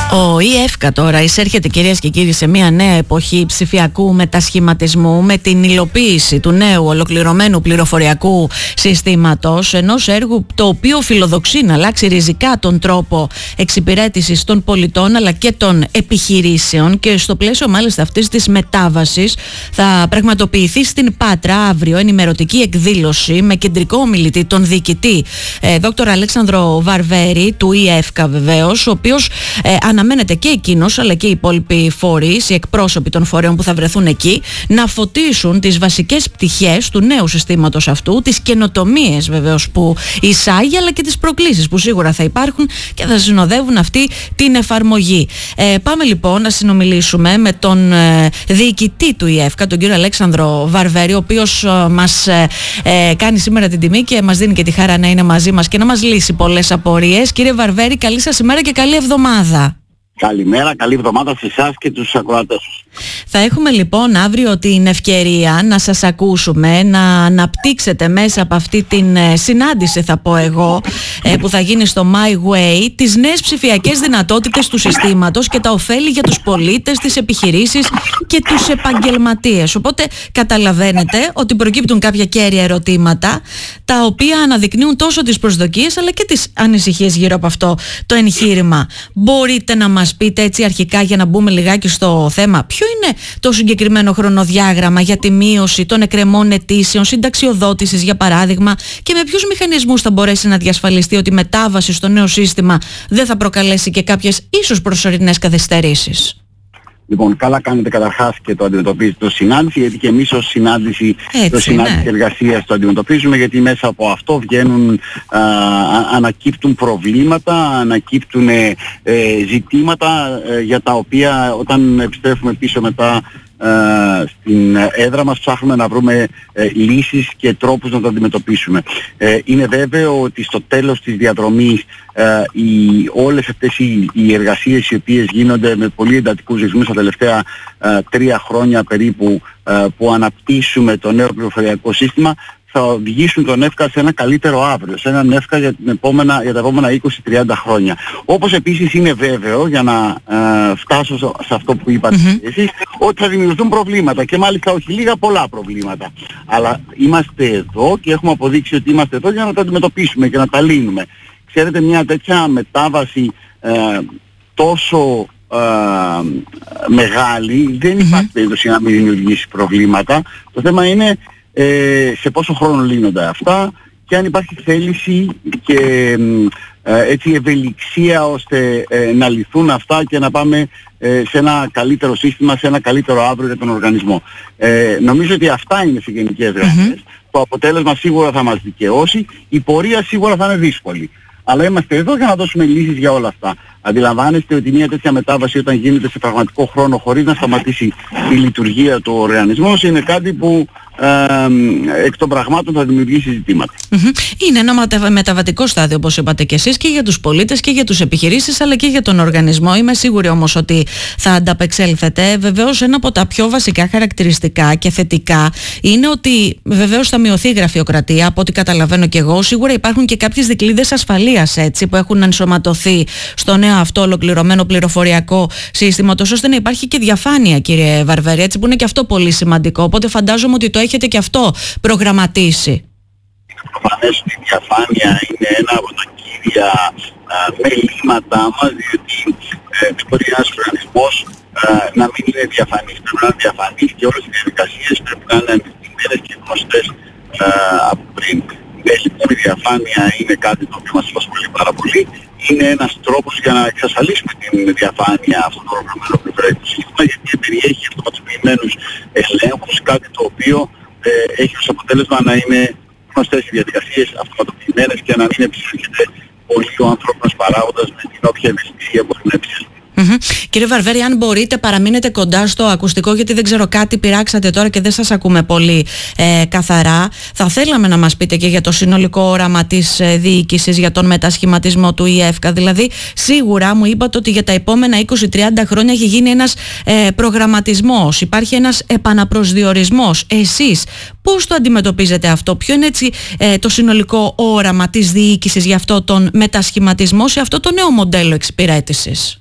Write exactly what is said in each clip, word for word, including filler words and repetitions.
Ο ΙΕΦΚΑ τώρα εισέρχεται, κυρίες και κύριοι, σε μια νέα εποχή ψηφιακού μετασχηματισμού με την υλοποίηση του νέου ολοκληρωμένου πληροφοριακού συστήματος, ενός έργου το οποίο φιλοδοξεί να αλλάξει ριζικά τον τρόπο εξυπηρέτησης των πολιτών αλλά και των επιχειρήσεων, και στο πλαίσιο μάλιστα αυτής της μετάβασης θα πραγματοποιηθεί στην Πάτρα αύριο ενημερωτική εκδήλωση με κεντρικό ομιλητή τον διοικητή ε, Δόκτωρ Αλέξανδρο Βαρβέρη του ΙΕΦΚΑ, βεβαίως, ο οποίος ε, αναμένεται και εκείνος αλλά και οι υπόλοιποι φορείς, οι εκπρόσωποι των φορέων που θα βρεθούν εκεί, να φωτίσουν τις βασικές πτυχές του νέου συστήματος αυτού, τις καινοτομίες βεβαίως που εισάγει, αλλά και τις προκλήσεις που σίγουρα θα υπάρχουν και θα συνοδεύουν αυτή την εφαρμογή. Ε, πάμε λοιπόν να συνομιλήσουμε με τον ε, διοικητή του ΙΕΦΚΑ, τον κύριο Αλέξανδρο Βαρβέρη, ο οποίος ε, μας ε, ε, κάνει σήμερα την τιμή και μας δίνει και τη χαρά να είναι μαζί μας και να μας λύσει πολλές απορίες. Κύριε Βαρβέρη, καλή σας ημέρα και καλή εβδομάδα. Καλημέρα, καλή εβδομάδα σε εσάς και τους ακροατές. Θα έχουμε λοιπόν αύριο την ευκαιρία να σας ακούσουμε, να αναπτύξετε μέσα από αυτή την συνάντηση, θα πω εγώ, που θα γίνει στο My Way, τις νέες ψηφιακές δυνατότητες του συστήματος και τα ωφέλη για τους πολίτες, τις επιχειρήσεις και τους επαγγελματίες. Οπότε καταλαβαίνετε ότι προκύπτουν κάποια κέρια ερωτήματα, τα οποία αναδεικνύουν τόσο τις προσδοκίες αλλά και τις ανησυχίες γύρω από αυτό το εγχείρημα. Μπορείτε να μας πείτε έτσι αρχικά, για να μπούμε λιγάκι στο θέμα, ποιο είναι το συγκεκριμένο χρονοδιάγραμμα για τη μείωση των εκκρεμών αιτήσεων συνταξιοδότησης, για παράδειγμα, και με ποιους μηχανισμούς θα μπορέσει να διασφαλιστεί ότι η μετάβαση στο νέο σύστημα δεν θα προκαλέσει και κάποιες ίσως προσωρινές καθυστερήσεις? Λοιπόν, καλά κάνετε καταρχάς και το αντιμετωπίζετε το συνάντηση, γιατί και εμείς ως συνάντηση, Έτσι, το συνάντηση ναι. εργασίας το αντιμετωπίζουμε, γιατί μέσα από αυτό βγαίνουν, α, ανακύπτουν προβλήματα, ανακύπτουν ε, ζητήματα ε, για τα οποία όταν επιστρέφουμε πίσω μετά Uh, στην έδρα μας ψάχνουμε να βρούμε uh, λύσεις και τρόπους να το αντιμετωπίσουμε. Uh, είναι βέβαιο ότι στο τέλος της διαδρομής uh, οι, όλες αυτές οι, οι εργασίες οι οποίες γίνονται με πολύ εντατικούς ρυθμούς τα τελευταία uh, τρία χρόνια περίπου uh, που αναπτύσσουμε το νέο πληροφοριακό σύστημα θα οδηγήσουν τον ΕΦΚΑ σε ένα καλύτερο αύριο, σε έναν ΕΦΚΑ για, την επόμενα, για τα επόμενα είκοσι με τριάντα χρόνια. Όπως επίσης είναι βέβαιο, για να ε, φτάσω σε αυτό που είπατε mm-hmm. εσείς, ότι θα δημιουργηθούν προβλήματα και μάλιστα όχι λίγα, πολλά προβλήματα. Αλλά είμαστε εδώ και έχουμε αποδείξει ότι είμαστε εδώ για να τα αντιμετωπίσουμε και να τα λύνουμε. Ξέρετε, μια τέτοια μετάβαση ε, τόσο ε, μεγάλη δεν υπάρχει mm-hmm. περίπτωση να μην δημιουργήσει προβλήματα. Το θέμα είναι Ε, σε πόσο χρόνο λύνονται αυτά και αν υπάρχει θέληση και ε, έτσι ευελιξία ώστε ε, να λυθούν αυτά και να πάμε ε, σε ένα καλύτερο σύστημα, σε ένα καλύτερο αύριο για τον οργανισμό. Ε, νομίζω ότι αυτά είναι σε γενικές γραμμές. Mm-hmm. Το αποτέλεσμα σίγουρα θα μας δικαιώσει, η πορεία σίγουρα θα είναι δύσκολη. Αλλά είμαστε εδώ για να δώσουμε λύσεις για όλα αυτά. Αντιλαμβάνεστε ότι μια τέτοια μετάβαση όταν γίνεται σε πραγματικό χρόνο χωρίς να σταματήσει η λειτουργία του οργανισμού είναι κάτι που ε, εκ των πραγμάτων θα δημιουργήσει ζητήματα. Mm-hmm. Είναι ένα μεταβατικό στάδιο, όπως είπατε και εσείς, και για τους πολίτες και για τους επιχειρήσεις αλλά και για τον οργανισμό. Είμαι σίγουρη όμως ότι θα ανταπεξέλθετε. Βεβαίως ένα από τα πιο βασικά χαρακτηριστικά και θετικά είναι ότι βεβαίως θα μειωθεί η γραφειοκρατία, από ό,τι καταλαβαίνω και εγώ. Σίγουρα υπάρχουν και κάποιες δικλείδες ασφαλείας, έτσι, που έχουν ενσωματωθεί στο νέο αυτό ολοκληρωμένο πληροφοριακό σύστημα, ώστε να υπάρχει και διαφάνεια, κύριε Βαρβέρη, έτσι, που είναι και αυτό πολύ σημαντικό. Οπότε φαντάζομαι ότι το έχετε και αυτό προγραμματίσει. Προφανές ότι η διαφάνεια είναι ένα από τα κύρια α, μελήματά μας, διότι ε, μπορεί ένας οργανισμός να μην είναι διαφανής. Πρέπει να είναι διαφανής και όλες οι διαδικασίες πρέπει να είναι αντιστοιχημένες και γνωστές από πριν. Ναι, λοιπόν, η διαφάνεια είναι κάτι το οποίο μας απασχολεί πάρα πολύ. Είναι ένας τρόπος για να εξασφαλίσουμε την διαφάνεια αυτού του οργανωμένου πληροφοριακού σύστημα, γιατί περιέχει αυτοματοποιημένους ελέγχους, κάτι το οποίο ε, έχει ως αποτέλεσμα να είναι γνωστές οι διαδικασίες, αυτοματοποιημένες και να μην επισέρχεται πολύ ο ανθρώπινος παράγοντας με την όποια ευαισθησία μπορεί να επισέρχεται. Mm-hmm. Κύριε Βαρβέρη, αν μπορείτε παραμείνετε κοντά στο ακουστικό, γιατί δεν ξέρω, κάτι πειράξατε τώρα και δεν σας ακούμε πολύ ε, καθαρά. Θα θέλαμε να μας πείτε και για το συνολικό όραμα της ε, διοίκησης για τον μετασχηματισμό του ΙΕΦΚΑ. Δηλαδή, σίγουρα μου είπατε ότι για τα επόμενα είκοσι με τριάντα χρόνια έχει γίνει ένας ε, προγραμματισμός, υπάρχει ένας επαναπροσδιορισμός. Εσείς πώς το αντιμετωπίζετε αυτό, ποιο είναι έτσι ε, το συνολικό όραμα της διοίκησης για αυτό τον μετασχηματισμό σε αυτό το νέο μοντέλο εξυπηρέτησης?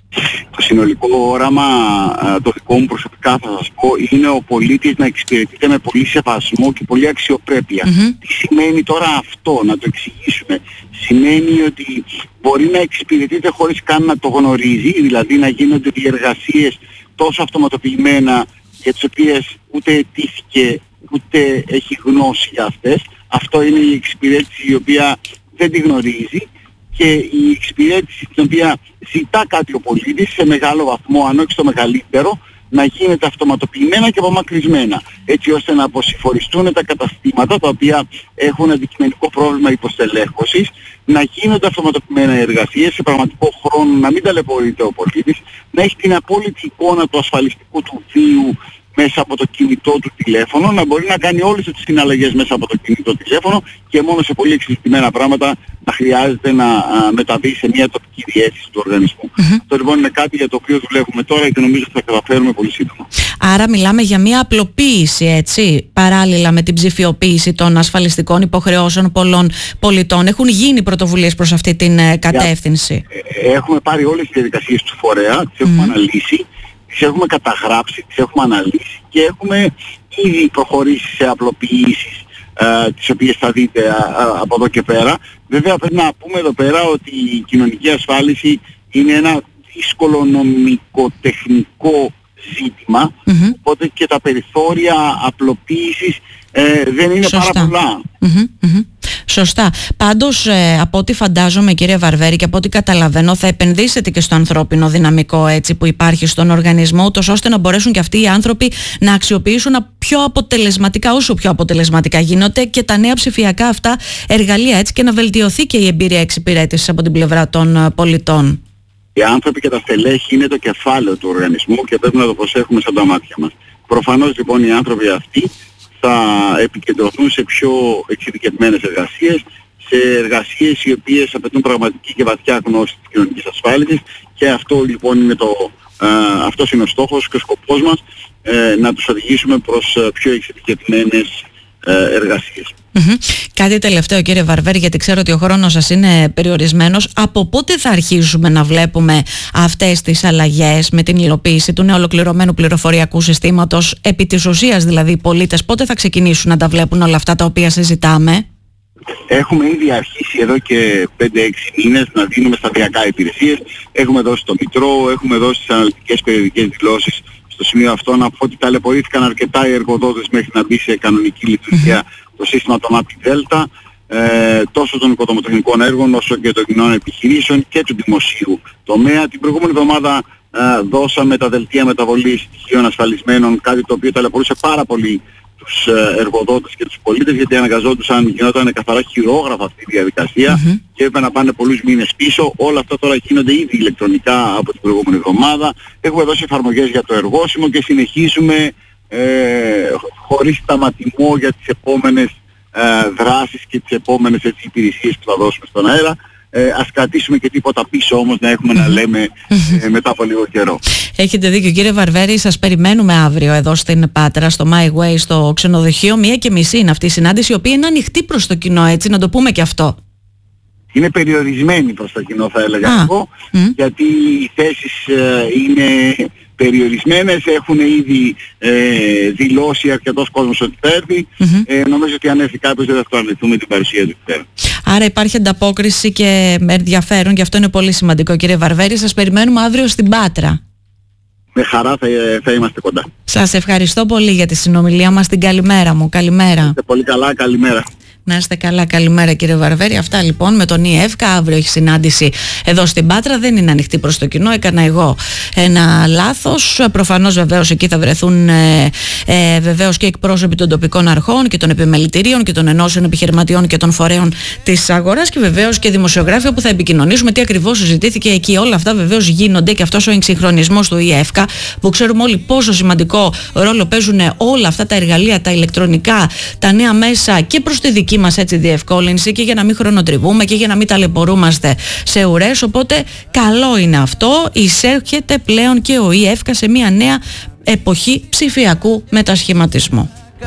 Το συνολικό όραμα, το δικό μου προσωπικά θα σας πω, είναι ο πολίτης να εξυπηρετείται με πολύ σεβασμό και πολύ αξιοπρέπεια. Mm-hmm. Τι σημαίνει τώρα αυτό, να το εξηγήσουμε? Σημαίνει ότι μπορεί να εξυπηρετείται χωρίς καν να το γνωρίζει, δηλαδή να γίνονται διεργασίες τόσο αυτοματοποιημένα για τις οποίες ούτε αιτήθηκε ούτε έχει γνώση για αυτές. Αυτό είναι η εξυπηρέτηση η οποία δεν τη γνωρίζει, και η εξυπηρέτηση την οποία ζητά κάτι ο πολίτης σε μεγάλο βαθμό, αν όχι στο μεγαλύτερο, να γίνεται αυτοματοποιημένα και απομακρυσμένα, έτσι ώστε να αποσυφοριστούν τα καταστήματα τα οποία έχουν αντικειμενικό πρόβλημα υποστελέχωσης, να γίνονται αυτοματοποιημένα εργασίες σε πραγματικό χρόνο, να μην ταλαιπωρείται ο πολίτης, να έχει την απόλυτη εικόνα του ασφαλιστικού του βίου μέσα από το κινητό του τηλέφωνο, να μπορεί να κάνει όλες τις συναλλαγές μέσα από το κινητό τηλέφωνο και μόνο σε πολύ εξελικτημένα πράγματα να χρειάζεται να α, μεταβεί σε μια τοπική διεύθυνση του οργανισμού. Mm-hmm. Αυτό λοιπόν είναι κάτι για το οποίο δουλεύουμε τώρα και νομίζω ότι θα καταφέρουμε πολύ σύντομα. Άρα μιλάμε για μια απλοποίηση, έτσι, παράλληλα με την ψηφιοποίηση των ασφαλιστικών υποχρεώσεων πολλών πολιτών. Έχουν γίνει πρωτοβουλίες προς αυτή την ε, κατεύθυνση? Ε, έχουμε πάρει όλες τις διαδικασίες του φορέα, τις έχουμε mm-hmm. αναλύσει, τις έχουμε καταγράψει, τις έχουμε αναλύσει και έχουμε ήδη προχωρήσει σε απλοποιήσεις, ε, τις οποίες θα δείτε α, α, από εδώ και πέρα. Βέβαια πρέπει να πούμε εδώ πέρα ότι η κοινωνική ασφάλιση είναι ένα δύσκολο νομικοτεχνικό ζήτημα, mm-hmm. οπότε και τα περιθώρια απλοποίησης ε, δεν είναι Σωστά. πάρα πολλά. Mm-hmm, mm-hmm. Σωστά. Πάντως ε, από ό,τι φαντάζομαι, κύριε Βαρβέρη, και από ό,τι καταλαβαίνω, θα επενδύσετε και στο ανθρώπινο δυναμικό, έτσι, που υπάρχει στον οργανισμό, ούτως ώστε να μπορέσουν και αυτοί οι άνθρωποι να αξιοποιήσουν πιο αποτελεσματικά, όσο πιο αποτελεσματικά γίνονται, και τα νέα ψηφιακά αυτά εργαλεία, έτσι, και να βελτιωθεί και η εμπειρία εξυπηρέτησης από την πλευρά των πολιτών. Οι άνθρωποι και τα στελέχη είναι το κεφάλαιο του οργανισμού και πρέπει να το προσέχουμε σαν τα μάτια μας. Προφανώς λοιπόν οι άνθρωποι αυτοί θα επικεντρωθούν σε πιο εξειδικευμένες εργασίες, σε εργασίες οι οποίες απαιτούν πραγματική και βαθιά γνώση της κοινωνικής ασφάλισης, και αυτό λοιπόν είναι το, α, αυτός είναι ο στόχος και ο σκοπός μας, ε, να τους οδηγήσουμε προς πιο εξειδικευμένες ε, εργασίες. Mm-hmm. Κάτι τελευταίο, κύριε Βαρβέρη, γιατί ξέρω ότι ο χρόνος σας είναι περιορισμένος. Από πότε θα αρχίσουμε να βλέπουμε αυτές τις αλλαγές με την υλοποίηση του νέου ολοκληρωμένου πληροφοριακού συστήματος? Επί της ουσίας δηλαδή οι πολίτες πότε θα ξεκινήσουν να τα βλέπουν όλα αυτά τα οποία συζητάμε? Έχουμε ήδη αρχίσει εδώ και πέντε έξι μήνες να δίνουμε σταδιακά υπηρεσίες. Έχουμε δώσει το Μητρό, έχουμε δώσει τις αναλυτικές περιοδικές δηλώσεις. Στο σημείο αυτό να πω ότι ταλαιπωρήθηκαν αρκετά οι εργοδότες μέχρι να μπει σε κανονική λειτουργία mm-hmm. το σύστημα των ΑΠΙ ΔΕΛΤΑ, ε, τόσο των οικοδομοτεχνικών έργων όσο και των κοινών επιχειρήσεων και του δημοσίου τομέα. Την προηγούμενη εβδομάδα ε, δώσαμε τα δελτία μεταβολής στοιχείων ασφαλισμένων, κάτι το οποίο ταλαιπωρούσε πάρα πολύ τους εργοδότες και τους πολίτες, γιατί αναγκαζόντουσαν, γινόταν καθαρά χειρόγραφα αυτή η διαδικασία mm-hmm. και έπρεπε να πάνε πολλούς μήνες πίσω. Όλα αυτά τώρα γίνονται ήδη ηλεκτρονικά από την προηγούμενη εβδομάδα. Έχουμε δώσει εφαρμογές για το εργόσιμο και συνεχίζουμε ε, χωρίς σταματημό για τις επόμενες ε, δράσεις και τις επόμενες έτσι, υπηρεσίες που θα δώσουμε στον αέρα. Ε, ας κρατήσουμε και τίποτα πίσω όμως να έχουμε να λέμε ε, μετά από λίγο καιρό. Έχετε δίκιο, κύριε Βαρβέρη, σας περιμένουμε αύριο εδώ στην Πάτρα, στο My Way, στο ξενοδοχείο. Μία και μισή είναι αυτή η συνάντηση, η οποία είναι ανοιχτή προς το κοινό, έτσι, να το πούμε και αυτό. Είναι περιορισμένη προς το κοινό, θα έλεγα εγώ, mm. γιατί οι θέσεις ε, είναι περιορισμένες, έχουν ήδη ε, δηλώσει αρκετός κόσμος ότι φέρνει. Mm-hmm. Ε, νομίζω ότι αν έρθει κάποιος δεν θα το αρνηθούμε την παρουσία του φέρνει. Άρα υπάρχει ανταπόκριση και ενδιαφέρον, και αυτό είναι πολύ σημαντικό, κύριε Βαρβέρη. Σας περιμένουμε αύριο στην Πάτρα. Με χαρά θα, θα είμαστε κοντά. Σας ευχαριστώ πολύ για τη συνομιλία μας. Την καλημέρα μου. Καλημέρα. Είστε πολύ καλά, καλημέρα. Να είστε καλά, καλημέρα κύριε Βαρβέρη. Αυτά λοιπόν με τον ΙΕΦΚΑ. Αύριο έχει συνάντηση εδώ στην Πάτρα. Δεν είναι ανοιχτή προς το κοινό. Έκανα εγώ ένα λάθος. Προφανώς βεβαίως εκεί θα βρεθούν ε, ε, βεβαίως και εκπρόσωποι των τοπικών αρχών και των επιμελητηρίων και των ενώσεων επιχειρηματιών και των φορέων της αγοράς, και βεβαίως και δημοσιογράφοι που θα επικοινωνήσουμε τι ακριβώς συζητήθηκε εκεί. Όλα αυτά βεβαίως γίνονται, και αυτός ο εξυγχρονισμός του ΙΕΦΚΑ, που ξέρουμε όλοι πόσο σημαντικό ρόλο παίζουν όλα αυτά τα εργαλεία, τα ηλεκτρονικά, τα νέα μέσα, και προς τη δική μας έτσι διευκόλυνση, και για να μην χρονοτριβούμε και για να μην ταλαιπωρούμαστε σε ουρές. Οπότε καλό είναι αυτό. Εισέρχεται πλέον και ο ΙΕΦΚΑ σε μια νέα εποχή ψηφιακού μετασχηματισμού.